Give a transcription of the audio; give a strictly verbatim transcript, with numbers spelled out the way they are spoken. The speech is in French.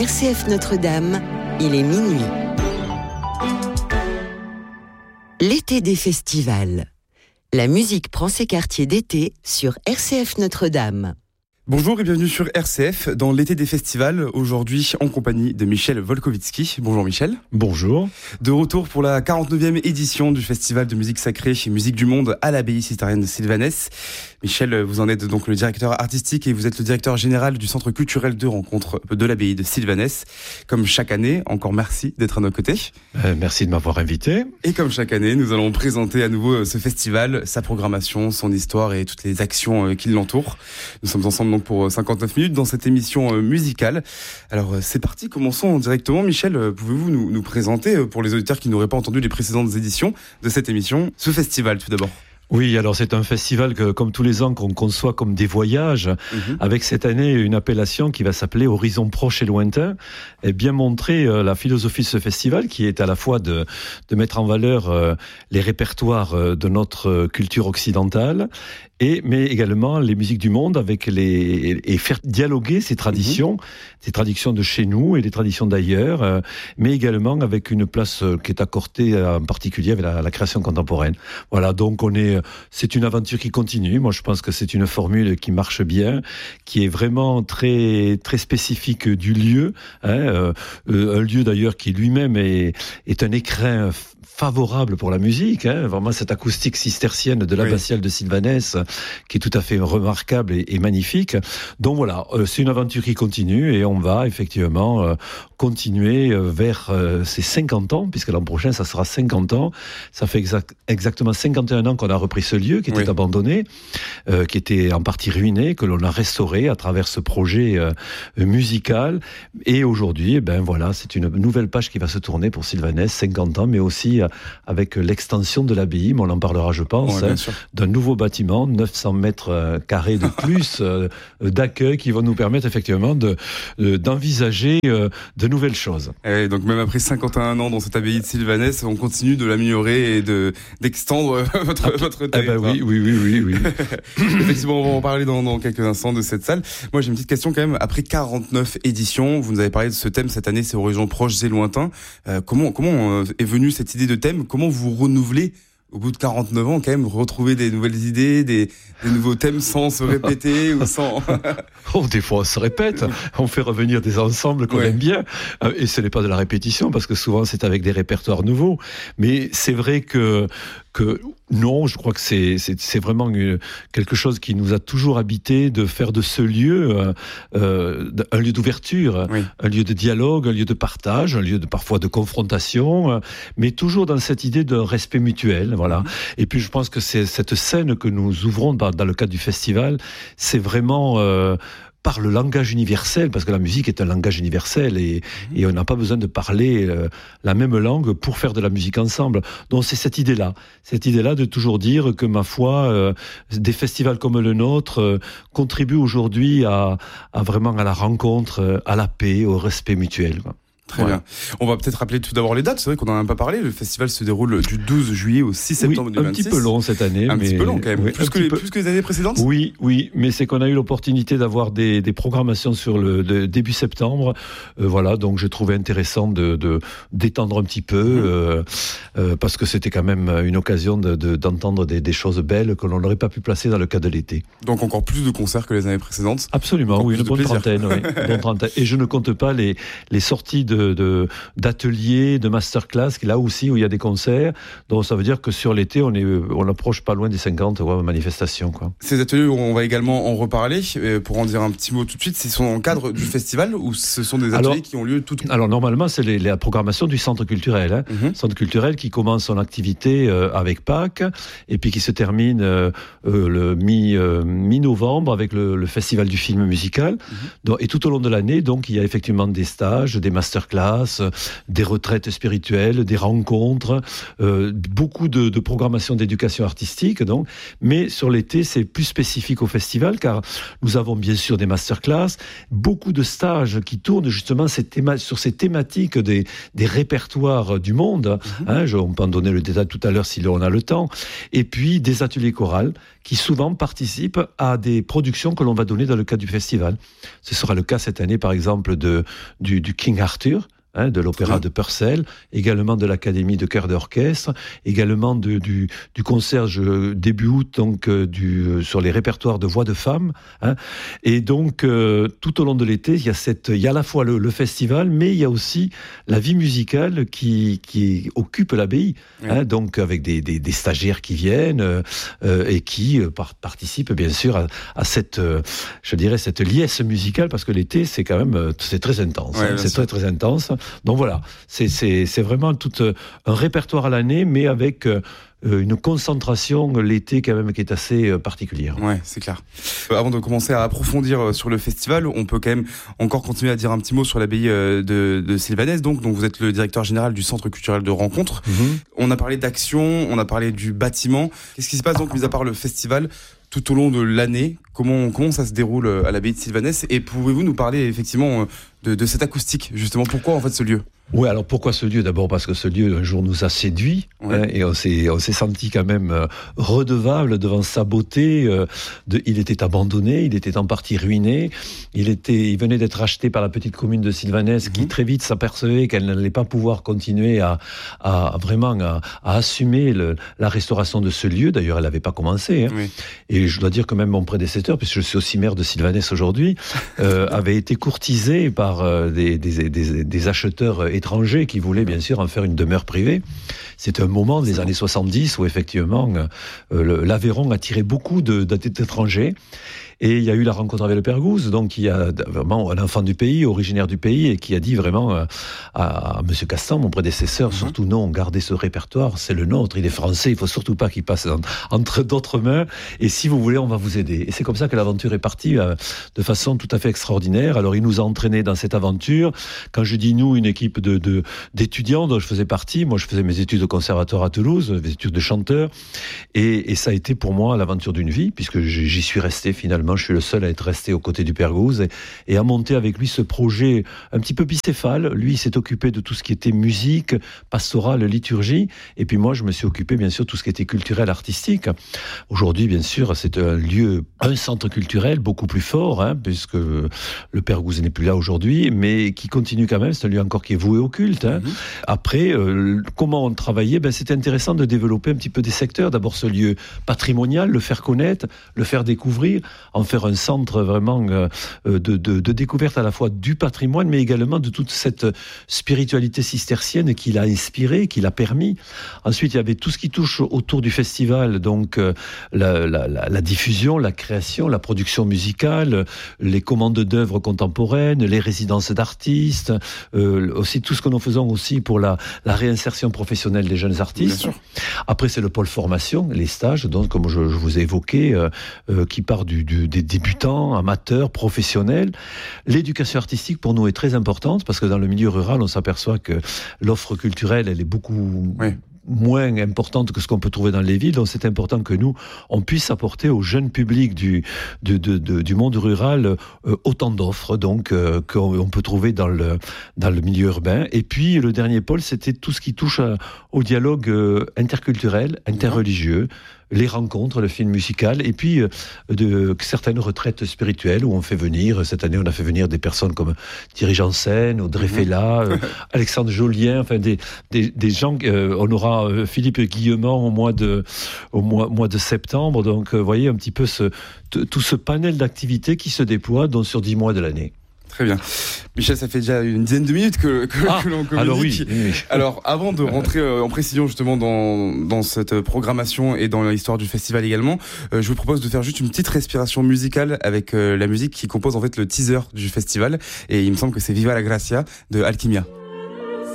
R C F Notre-Dame, il est minuit. L'été des festivals. La musique prend ses quartiers d'été sur R C F Notre-Dame. Bonjour et bienvenue sur R C F dans l'été des festivals, aujourd'hui en compagnie de Michel Volkovitsky. Bonjour Michel. Bonjour. De retour pour la quarante-neuvième édition du festival de musique sacrée Musique du Monde à l'abbaye citérienne de Sylvanès. Michel, vous en êtes donc le directeur artistique et vous êtes le directeur général du centre culturel de rencontre de l'abbaye de Sylvanès. Comme chaque année, encore merci d'être à nos côtés. Euh, merci de m'avoir invité. Et comme chaque année, nous allons présenter à nouveau ce festival, sa programmation, son histoire et toutes les actions qui l'entourent. Nous sommes ensemble donc pour cinquante-neuf minutes dans cette émission musicale. Alors c'est parti, commençons directement. Michel, pouvez-vous nous, nous présenter, pour les auditeurs qui n'auraient pas entendu les précédentes éditions de cette émission, ce festival tout d'abord? Oui, alors c'est un festival que, comme tous les ans, qu'on conçoit comme des voyages, mmh. avec cette année une appellation qui va s'appeler Horizon proche et lointain, et bien montrer euh, la philosophie de ce festival, qui est à la fois de, de mettre en valeur euh, les répertoires euh, de notre culture occidentale, et, mais également les musiques du monde, avec les, et faire dialoguer ces traditions, mmh. ces traditions de chez nous et les traditions d'ailleurs, euh, mais également avec une place euh, qui est accordée euh, en particulier avec la, la création contemporaine. Voilà, donc on est c'est une aventure qui continue. Moi, je pense que c'est une formule qui marche bien, qui est vraiment très très spécifique du lieu. Hein, euh, un lieu d'ailleurs qui lui-même est, est un écrin favorable pour la musique. Hein, vraiment cette acoustique cistercienne de l'abbatiale oui. de Sylvanès, qui est tout à fait remarquable et, et magnifique. Donc voilà, euh, c'est une aventure qui continue et on va effectivement euh, continuer euh, vers euh, ces cinquante ans, puisque l'an prochain, ça sera cinquante ans. Ça fait exact, exactement cinquante et un ans qu'on a repris ce lieu qui était oui. abandonné, euh, qui était en partie ruiné, que l'on a restauré à travers ce projet euh, musical. Et aujourd'hui, eh ben voilà, c'est une nouvelle page qui va se tourner pour Sylvanès, cinquante ans, mais aussi euh, avec l'extension de l'abbaye, mais on en parlera, je pense, ouais, hein, d'un nouveau bâtiment, neuf cents mètres euh, carrés de plus euh, d'accueil, qui vont nous permettre effectivement de, de, d'envisager euh, de nouvelles choses. Et donc même après cinquante et un ans dans cette abbaye de Sylvanès, on continue de l'améliorer et de, d'extendre votre, ah, votre territoire. Ah bah oui, oui, oui, oui, oui. Effectivement, on va en parler dans, dans quelques instants de cette salle. Moi, j'ai une petite question quand même. Après quarante-neuf éditions, vous nous avez parlé de ce thème cette année, c'est Horizons proches et lointains. Euh, comment, comment euh, est venue cette idée de thème? Comment vous renouvelez au bout de quarante-neuf ans, quand même, retrouver des nouvelles idées, des, des nouveaux thèmes sans se répéter ou sans... Oh, des fois, on se répète. On fait revenir des ensembles qu'on ouais. aime bien. Et ce n'est pas de la répétition, parce que souvent, c'est avec des répertoires nouveaux. Mais c'est vrai que, que non, je crois que c'est, c'est, c'est vraiment une, quelque chose qui nous a toujours habité, de faire de ce lieu euh, un lieu d'ouverture, oui. un lieu de dialogue, un lieu de partage, un lieu de, parfois de confrontation, mais toujours dans cette idée de respect mutuel. Voilà. Et puis je pense que c'est cette scène que nous ouvrons dans, dans le cadre du festival, c'est vraiment euh, par le langage universel, parce que la musique est un langage universel et, mmh. et on n'a pas besoin de parler euh, la même langue pour faire de la musique ensemble. Donc c'est cette idée-là, cette idée-là de toujours dire que, ma foi, euh, des festivals comme le nôtre euh, contribuent aujourd'hui à, à vraiment à la rencontre, à la paix, au respect mutuel, quoi. Très ouais. bien. On va peut-être rappeler tout d'abord les dates. C'est vrai qu'on n'en a pas parlé. Le festival se déroule du douze juillet au six septembre oui, deux mille vingt-six. Un petit peu long cette année. Un mais... petit peu long quand même. Oui, plus, que les, peu... plus que les années précédentes. Oui, oui. Mais c'est qu'on a eu l'opportunité d'avoir des, des programmations sur le de, début septembre. Euh, voilà. Donc j'ai trouvé intéressant de, de d'étendre un petit peu mmh. euh, euh, parce que c'était quand même une occasion de, de, d'entendre des, des choses belles que l'on n'aurait pas pu placer dans le cadre de l'été. Donc encore plus de concerts que les années précédentes. Absolument. Encore oui, une bonne trentaine, oui, une bonne trentaine. Et je ne compte pas les les sorties de, de d'ateliers, de masterclass, là aussi où il y a des concerts. Donc ça veut dire que sur l'été, on est, on approche pas loin des cinquante ouais, manifestations, quoi. Ces ateliers, on va également en reparler. Pour en dire un petit mot tout de suite, ce sont dans le cadre du festival ou ce sont des ateliers alors, qui ont lieu tout Alors normalement, c'est les, la programmation du centre culturel. Hein. Mm-hmm. Centre culturel qui commence son activité euh, avec Pâques et puis qui se termine euh, euh, le mi, euh, mi-novembre avec le, le festival du film musical. Mm-hmm. Donc, et tout au long de l'année, donc, il y a effectivement des stages, des masterclass, masterclass, des retraites spirituelles, des rencontres, euh, beaucoup de, de programmation d'éducation artistique. Donc, mais sur l'été, c'est plus spécifique au festival, car nous avons bien sûr des masterclass, beaucoup de stages qui tournent justement ces théma- sur ces thématiques des, des répertoires du monde. Mmh. Hein, je, on peut en donner le détail tout à l'heure si on a le temps. Et puis des ateliers chorales qui souvent participent à des productions que l'on va donner dans le cadre du festival. Ce sera le cas cette année, par exemple, de, du, du King Arthur, hein, de l'opéra de Purcell, également de l'Académie de chœur d'orchestre, également de, du, du concert début août donc, euh, du, euh, sur les répertoires de voix de femmes. Hein. Et donc, euh, tout au long de l'été, il y a, cette, il y a à la fois le, le festival, mais il y a aussi la vie musicale qui, qui occupe l'abbaye. Oui. Hein, donc, avec des, des, des stagiaires qui viennent euh, euh, et qui euh, par, participent, bien sûr, à, à cette, euh, je dirais, cette liesse musicale, parce que l'été, c'est quand même euh, c'est très intense. Ouais, hein, c'est très, très intense. Donc voilà, c'est, c'est, c'est vraiment tout un répertoire à l'année, mais avec euh, une concentration l'été quand même qui est assez euh, particulière. Ouais, c'est clair. Euh, avant de commencer à approfondir sur le festival, on peut quand même encore continuer à dire un petit mot sur l'abbaye de, de Sylvanès. Donc, donc, vous êtes le directeur général du Centre culturel de rencontres. Mm-hmm. On a parlé d'action, on a parlé du bâtiment. Qu'est-ce qui se passe donc, mis à part le festival, tout au long de l'année? Comment, comment ça se déroule à l'abbaye de Sylvanès? Et pouvez-vous nous parler effectivement de, de cette acoustique, justement? Pourquoi en fait ce lieu? Oui, alors pourquoi ce lieu? D'abord parce que ce lieu un jour nous a séduit, ouais. hein, et on s'est, on s'est senti quand même euh, redevable devant sa beauté. Euh, de, il était abandonné, il était en partie ruiné, il, était, il venait d'être racheté par la petite commune de Sylvanès, mmh. qui très vite s'apercevait qu'elle n'allait pas pouvoir continuer à, à vraiment à, à assumer le, la restauration de ce lieu. D'ailleurs, elle n'avait pas commencé. Hein. Oui. Et je dois dire que même mon prédécesseur, puisque je suis aussi maire de Sylvanès aujourd'hui, euh, avait été courtisé par euh, des, des, des, des acheteurs étrangers qui voulaient bien sûr en faire une demeure privée. C'est un moment des années soixante-dix où effectivement euh, l'Aveyron attirait beaucoup de, d'étrangers. Et il y a eu la rencontre avec le Père Gouze, donc qui a vraiment un enfant du pays, originaire du pays, et qui a dit vraiment à, à, à Monsieur Castan, mon prédécesseur, mm-hmm. surtout non, gardez ce répertoire, c'est le nôtre, il est français, il faut surtout pas qu'il passe en, entre d'autres mains, et si vous voulez, on va vous aider. Et c'est comme ça que l'aventure est partie euh, de façon tout à fait extraordinaire. Alors il nous a entraînés dans cette aventure. Quand je dis nous, une équipe de, de, d'étudiants dont je faisais partie, moi je faisais mes études au conservatoire à Toulouse, mes études de chanteur, et, et ça a été pour moi l'aventure d'une vie, puisque j'y suis resté finalement. Je suis le seul à être resté aux côtés du Père Gouze et, et à monter avec lui ce projet un petit peu bicéphale. Lui, il s'est occupé de tout ce qui était musique, pastorale, liturgie. Et puis moi, je me suis occupé, bien sûr, de tout ce qui était culturel, artistique. Aujourd'hui, bien sûr, c'est un lieu, un centre culturel beaucoup plus fort, hein, puisque le Père Gouze n'est plus là aujourd'hui, mais qui continue quand même. C'est un lieu encore qui est voué au culte. Hein. Mmh. Après, euh, comment on travaillait? Ben, c'était intéressant de développer un petit peu des secteurs. D'abord, ce lieu patrimonial, le faire connaître, le faire découvrir, en faire un centre vraiment euh, de, de, de découverte à la fois du patrimoine, mais également de toute cette spiritualité cistercienne qui l'a inspiré, qui l'a permis. Ensuite, il y avait tout ce qui touche autour du festival, donc euh, la, la, la, la diffusion, la création, la production musicale, les commandes d'œuvres contemporaines, les résidences d'artistes, euh, aussi tout ce que nous faisons aussi pour la, la réinsertion professionnelle des jeunes artistes. Après, c'est le pôle formation, les stages, donc comme je, je vous ai évoqué, euh, euh, qui part du, du des débutants, amateurs, professionnels. L'éducation artistique, pour nous, est très importante, parce que dans le milieu rural, on s'aperçoit que l'offre culturelle, elle est beaucoup... Oui. moins importante que ce qu'on peut trouver dans les villes, donc c'est important que nous, on puisse apporter au jeune public du, de, de, de, du monde rural euh, autant d'offres donc, euh, qu'on on peut trouver dans le, dans le milieu urbain. Et puis le dernier pôle, c'était tout ce qui touche à, au dialogue euh, interculturel, interreligieux, les rencontres, le film musical, et puis euh, de certaines retraites spirituelles où on fait venir, cette année on a fait venir des personnes comme Thierry Janssen, Audrey mmh. Fella, euh, Alexandre Jolien, enfin des, des, des gens, euh, on aura euh, Philippe Guillemont au mois de, au mois, mois de septembre, donc vous euh, voyez un petit peu ce, t- tout ce panel d'activités qui se déploie donc, sur dix mois de l'année. Très bien. Michel, ça fait déjà une dizaine de minutes que, que, ah, que l'on communique. Alors, oui, oui. alors avant de rentrer en précision justement dans, dans cette programmation et dans l'histoire du festival également, euh, je vous propose de faire juste une petite respiration musicale avec euh, la musique qui compose en fait le teaser du festival. Et il me semble que c'est Viva la Gracia de Alchimia.